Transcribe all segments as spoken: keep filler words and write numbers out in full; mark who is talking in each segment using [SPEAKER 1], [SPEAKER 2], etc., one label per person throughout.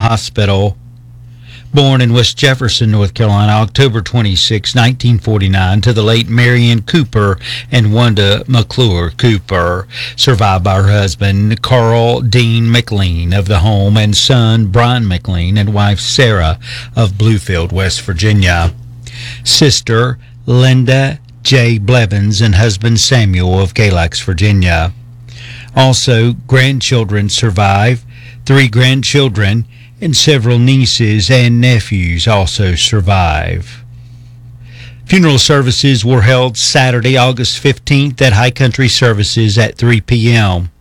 [SPEAKER 1] Hospital. Born in West Jefferson, North Carolina, October twenty-sixth, nineteen forty-nine, to the late Marion Cooper and Wanda McClure Cooper. Survived by her husband, Carl Dean McLean of the home, and son, Brian McLean, and wife, Sarah of Bluefield, West Virginia. Sister, Linda J. Blevins, and husband, Samuel of Galax, Virginia. Also, grandchildren survive. Three grandchildren and several nieces and nephews also survive. Funeral services were held Saturday, August fifteenth at High Country Services at three p.m.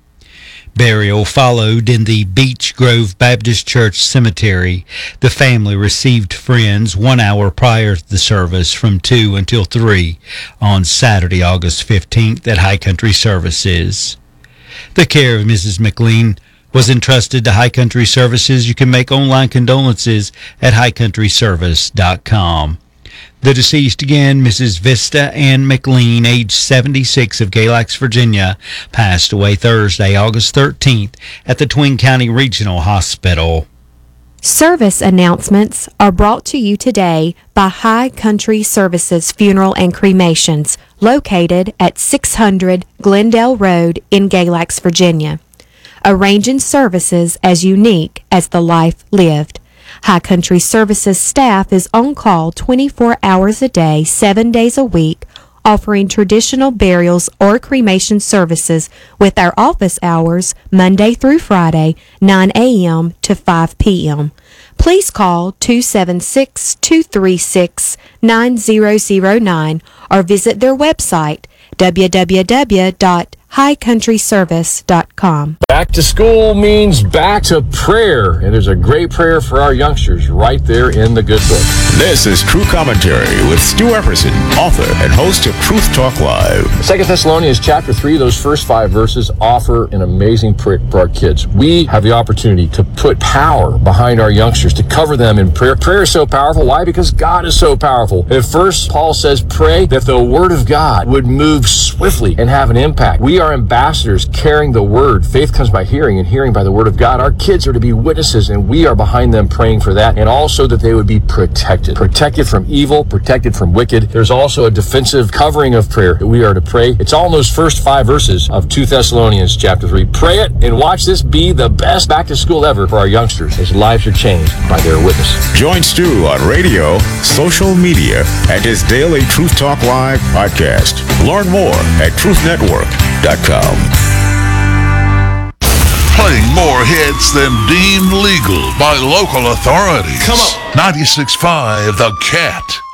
[SPEAKER 1] Burial followed in the Beech Grove Baptist Church Cemetery. The family received friends one hour prior to the service from two until three on Saturday, August fifteenth at High Country Services. The care of Missus McLean was entrusted to High Country Services. You can make online condolences at high country service dot com. The deceased again, Missus Vista Ann McLean, age seventy-six, of Galax, Virginia, passed away Thursday, August thirteenth at the Twin County Regional Hospital.
[SPEAKER 2] Service announcements are brought to you today by High Country Services Funeral and Cremations, located at six hundred Glendale Road in Galax, Virginia. Arranging services as unique as the life lived. High Country Services staff is on call twenty-four hours a day, seven days a week, offering traditional burials or cremation services with our office hours Monday through Friday, nine a.m. to five p.m. Please call two seven six, two three six, nine zero zero nine or visit their website, w w w dot high country service dot com.
[SPEAKER 3] Back to school means back to prayer, and there's a great prayer for our youngsters right there in the good book.
[SPEAKER 4] This is True Commentary with Stu Epperson, author and host of Truth Talk Live.
[SPEAKER 3] Second Thessalonians chapter three, those first five verses offer an amazing prayer for our kids. We have the opportunity to put power behind our youngsters, to cover them in prayer. Prayer is so powerful. Why? Because God is so powerful. At first, Paul says, pray that the word of God would move swiftly and have an impact. We are ambassadors carrying the word. Faith comes by hearing, and hearing by the word of God. Our kids are to be witnesses, and we are behind them praying for that, and also that they would be protected. Protected from evil, protected from wicked. There's also a defensive covering of prayer that we are to pray. It's all in those first five verses of Second Thessalonians chapter three. Pray it, and watch this be the best back to school ever for our youngsters as lives are changed by their witness.
[SPEAKER 4] Join Stu on radio, social media, and his daily Truth Talk Live podcast. Learn more at truth network dot com.
[SPEAKER 5] Playing more hits than deemed legal by local authorities.
[SPEAKER 3] Come on.
[SPEAKER 5] ninety-six point five The Cat.